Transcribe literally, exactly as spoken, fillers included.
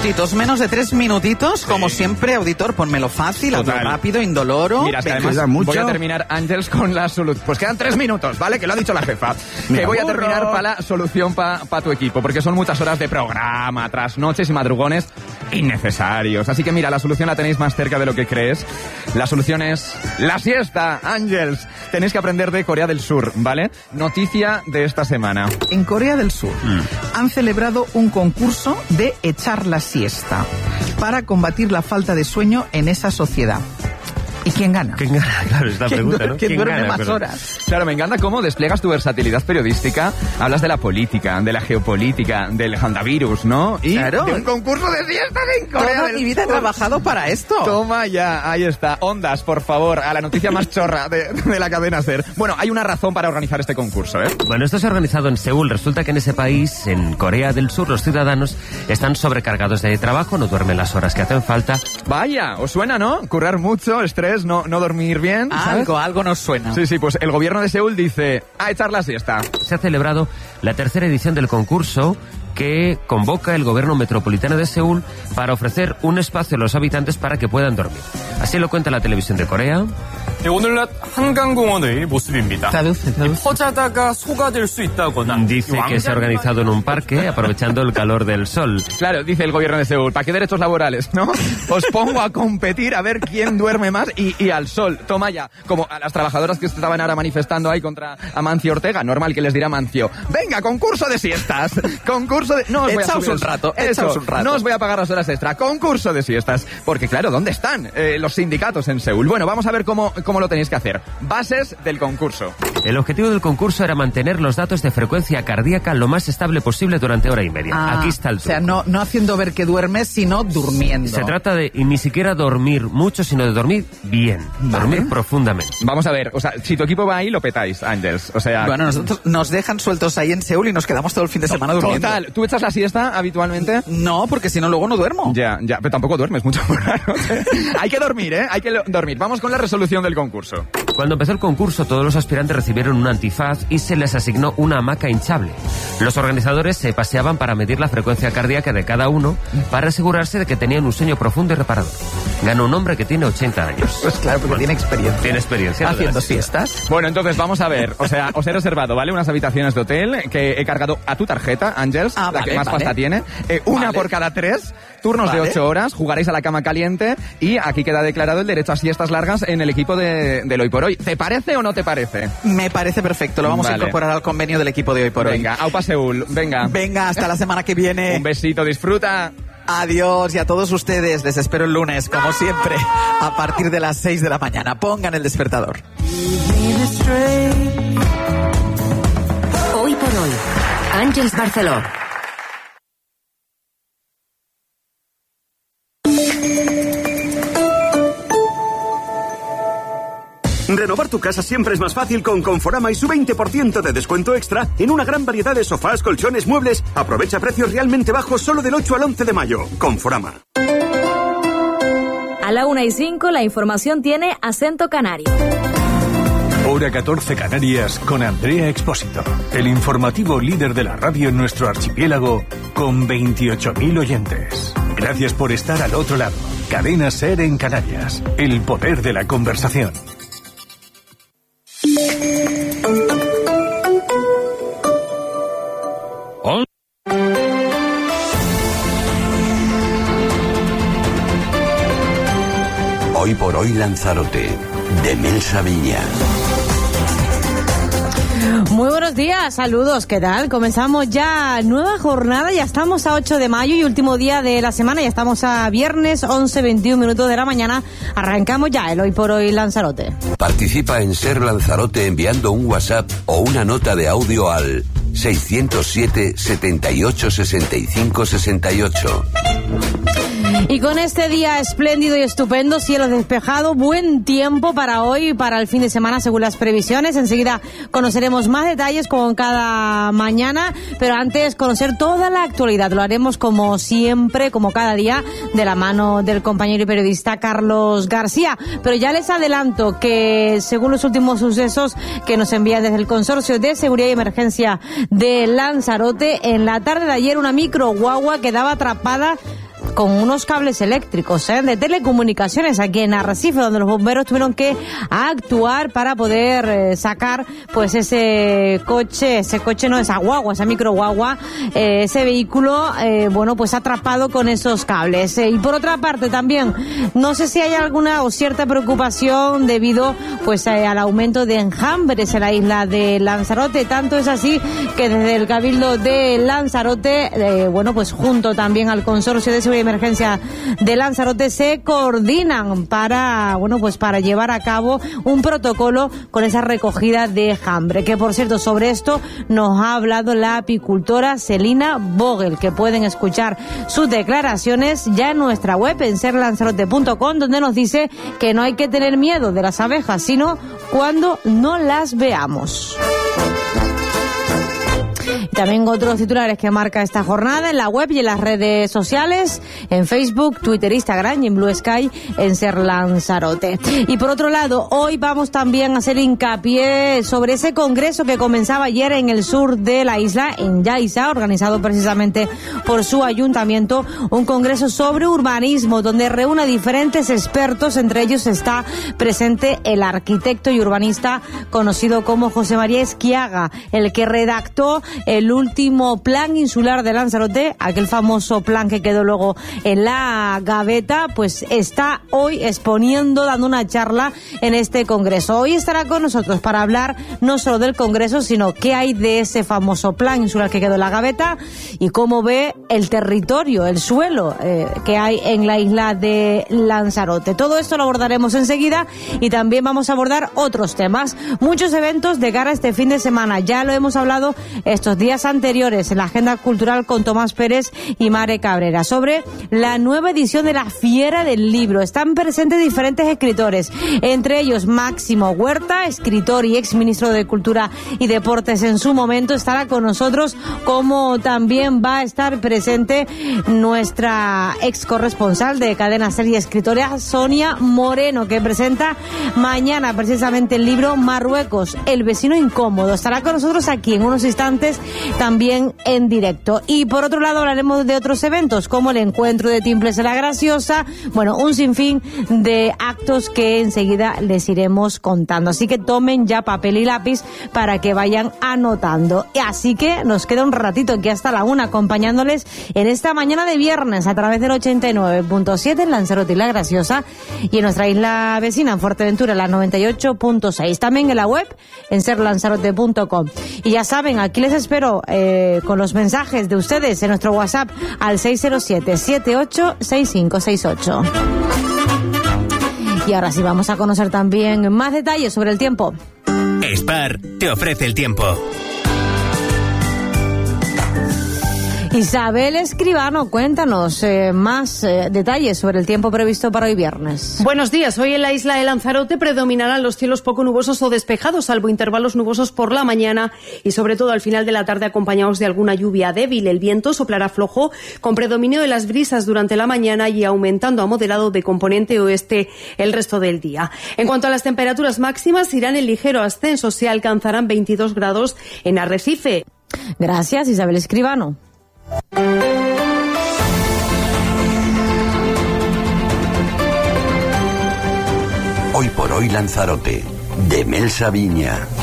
minutitos, menos de tres minutitos, sí. Como siempre, auditor, ponmelo fácil, algo rápido, indoloro. Mira, hasta además mucho. Voy a terminar, Ángels, con la solución. Pues quedan tres minutos, ¿vale? Que lo ha dicho la jefa. Me que voy aburro. a terminar para la solución para pa tu equipo, porque son muchas horas de programa, tras noches y madrugones innecesarios. Así que mira, la solución la tenéis más cerca de lo que crees. La solución es la siesta, Ángels. Tenéis que aprender de Corea del Sur, ¿vale? Noticia de esta semana. En Corea del Sur mm. han celebrado un concurso de echar la siesta para combatir la falta de sueño en esa sociedad. ¿Y quién gana? ¿Quién gana? Claro, es la pregunta, ¿no? ¿Quién, ¿Quién duerme gana, más pero... horas? Claro, me encanta cómo despliegas tu versatilidad periodística. Hablas de la política, de la geopolítica, del handavirus, ¿no? Y claro. de un concurso de siesta en Corea Toda del mi vida Sur. he trabajado para esto. Toma ya, ahí está. Ondas, por favor, a la noticia más chorra de, de la cadena SER. Bueno, hay una razón para organizar este concurso, ¿eh? Bueno, esto se ha organizado en Seúl. Resulta que en ese país, en Corea del Sur, los ciudadanos están sobrecargados de trabajo, no duermen las horas que hacen falta. Vaya, ¿os suena, no? Currar mucho, estrés, no, no dormir bien, ¿sabes? Algo, algo nos suena. Sí, sí, pues el gobierno de Seúl dice, a echar la siesta. Se ha celebrado la tercera edición del concurso que convoca el gobierno metropolitano de Seúl para ofrecer un espacio a los habitantes para que puedan dormir. Así lo cuenta la televisión de Corea. 오늘날 한강공원의 모습입니다. Traduce, traduce. 퍼자다가 소가 될 수 있다거나. Dice que se ha organizado en un parque aprovechando el calor del sol. Claro, dice el gobierno de Seúl, ¿para qué derechos laborales, no? Os pongo a competir a ver quién duerme más y, y al sol. Toma ya, como a las trabajadoras que estaban ahora manifestando ahí contra Amancio Ortega, normal que les dirá Amancio, venga, concurso de siestas, concurso de... No os voy a subir un rato, Eso, un rato. No os voy a pagar las horas extra, concurso de siestas. Porque claro, ¿dónde están eh, los sindicatos en Seúl? Bueno, vamos a ver cómo, cómo lo tenéis que hacer. Bases del concurso. El objetivo del concurso era mantener los datos de frecuencia cardíaca lo más estable posible durante hora y media. Ah, Aquí está el truco. O sea, no, no haciendo ver que duermes, sino durmiendo. Se trata de y ni siquiera dormir mucho, sino de dormir bien. Vale. Dormir profundamente. Vamos a ver, o sea, si tu equipo va ahí, lo petáis, Ángels. O sea... Bueno, nosotros nos dejan sueltos ahí en Seúl y nos quedamos todo el fin de semana durmiendo. Total, ¿tú echas la siesta habitualmente? No, porque si no luego no duermo. Ya, ya, pero tampoco duermes mucho. Hay que dormir, ¿eh? Hay que lo- dormir. Vamos con la resolución del concurso. Cuando empezó el concurso, todos los aspirantes recibieron un antifaz y se les asignó una hamaca hinchable. Los organizadores se paseaban para medir la frecuencia cardíaca de cada uno para asegurarse de que tenían un sueño profundo y reparador. Ganó un hombre que tiene ochenta años. Pues claro, porque tiene experiencia. Tiene experiencia. Haciendo siestas. Bueno, entonces vamos a ver. O sea, os he reservado, ¿vale? Unas habitaciones de hotel que he cargado a tu tarjeta, Ángels, Ah, la vale, que más vale. pasta tiene. Eh, una Vale. por cada tres, turnos Vale. de ocho horas, jugaréis a la cama caliente y aquí queda declarado el derecho a siestas largas en el equipo de, del Hoy por Hoy. ¿Te parece o no te parece? Me parece perfecto. Lo vamos Vale. a incorporar al convenio del equipo de Hoy por Venga, Aupa Seúl, venga. Hoy. Venga, hasta la semana que viene. Un besito, disfruta. Adiós y a todos ustedes les espero el lunes, como siempre, a partir de las seis de la mañana. Pongan el despertador. Hoy por hoy, Ángels Barceló. Renovar tu casa siempre es más fácil con Conforama y su veinte por ciento de descuento extra en una gran variedad de sofás, colchones, muebles. Aprovecha precios realmente bajos solo del ocho al once de mayo. Conforama. A la una y cinco la información tiene acento canario. Hora catorce Canarias con Andrea Expósito. El informativo líder de la radio en nuestro archipiélago con veintiocho mil oyentes. Gracias por estar al otro lado. Cadena SER en Canarias. El poder de la conversación. Hoy por hoy Lanzarote, de Melsa Viña. Muy buenos días, saludos, ¿qué tal? Comenzamos ya nueva jornada, ya estamos a ocho de mayo y último día de la semana, ya estamos a viernes once veintiún minutos de la mañana, arrancamos ya el Hoy por Hoy Lanzarote. Participa en Ser Lanzarote enviando un WhatsApp o una nota de audio al seiscientos siete, setenta y ocho, sesenta y cinco, sesenta y ocho. Y con este día espléndido y estupendo, cielo despejado, buen tiempo para hoy y para el fin de semana según las previsiones. Enseguida conoceremos más detalles como cada mañana, pero antes conocer toda la actualidad. Lo haremos como siempre, como cada día, de la mano del compañero y periodista Carlos García. Pero ya les adelanto que según los últimos sucesos que nos envían desde el Consorcio de Seguridad y Emergencia de Lanzarote, en la tarde de ayer una micro guagua quedaba atrapada con unos cables eléctricos ¿eh? de telecomunicaciones aquí en Arrecife, donde los bomberos tuvieron que actuar para poder eh, sacar pues ese coche, ese coche no, esa guagua, esa micro guagua, eh, ese vehículo, eh, bueno, pues atrapado con esos cables. Eh, y por otra parte también, no sé si hay alguna o cierta preocupación debido pues eh, al aumento de enjambres en la isla de Lanzarote. Tanto es así que desde el Cabildo de Lanzarote, eh, bueno, pues junto también al Consorcio de Seguridad y Emergencia de Lanzarote se coordinan para, bueno, pues para llevar a cabo un protocolo con esa recogida de enjambre. Que por cierto, sobre esto nos ha hablado la apicultora Celina Vogel, que pueden escuchar sus declaraciones ya en nuestra web en ser lanzarote punto com, donde nos dice que no hay que tener miedo de las abejas, sino cuando no las veamos. También otros titulares que marca esta jornada en la web y en las redes sociales, en Facebook, Twitter, Instagram y en Blue Sky en Ser Lanzarote. Y por otro lado, hoy vamos también a hacer hincapié sobre ese congreso que comenzaba ayer en el sur de la isla, en Yaiza, organizado precisamente por su ayuntamiento, un congreso sobre urbanismo donde reúne a diferentes expertos, entre ellos está presente el arquitecto y urbanista conocido como José María Esquiaga, el que redactó el último plan insular de Lanzarote, aquel famoso plan que quedó luego en la gaveta, pues está hoy exponiendo, dando una charla en este congreso. Hoy estará con nosotros para hablar no solo del congreso, sino qué hay de ese famoso plan insular que quedó en la gaveta y cómo ve el territorio, el suelo eh, que hay en la isla de Lanzarote. Todo esto lo abordaremos enseguida y también vamos a abordar otros temas. Muchos eventos de cara a este fin de semana. Ya lo hemos hablado estos días anteriores en la agenda cultural con Tomás Pérez y Mare Cabrera sobre la nueva edición de la Fiera del Libro. Están presentes diferentes escritores, entre ellos Máximo Huerta, escritor y exministro de Cultura y Deportes en su momento, estará con nosotros, como también va a estar presente nuestra ex corresponsal de Cadena Ser y escritora Sonia Moreno, que presenta mañana precisamente el libro Marruecos, el vecino incómodo. Estará con nosotros aquí en unos instantes también en directo. Y por otro lado hablaremos de otros eventos como el encuentro de Timbres de la Graciosa, bueno, un sinfín de actos que enseguida les iremos contando, así que tomen ya papel y lápiz para que vayan anotando. Así que nos queda un ratito aquí hasta la una acompañándoles en esta mañana de viernes a través del ochenta y nueve punto siete en Lanzarote y La Graciosa y en nuestra isla vecina en Fuerteventura la noventa y ocho punto seis, también en la web en ser lanzarote punto com. Y ya saben, aquí les espero eh, con los mensajes de ustedes en nuestro WhatsApp al seis cero siete, siete ocho seis cinco seis ocho. Y ahora sí vamos a conocer también más detalles sobre el tiempo. Spar te ofrece el tiempo. Isabel Escribano, cuéntanos eh, más eh, detalles sobre el tiempo previsto para hoy viernes. Buenos días. Hoy en la isla de Lanzarote predominarán los cielos poco nubosos o despejados, salvo intervalos nubosos por la mañana y sobre todo al final de la tarde acompañados de alguna lluvia débil. El viento soplará flojo con predominio de las brisas durante la mañana y aumentando a moderado de componente oeste el resto del día. En cuanto a las temperaturas máximas, irán en ligero ascenso, se alcanzarán veintidós grados en Arrecife. Gracias, Isabel Escribano. Hoy por hoy Lanzarote, de Melsa Viña.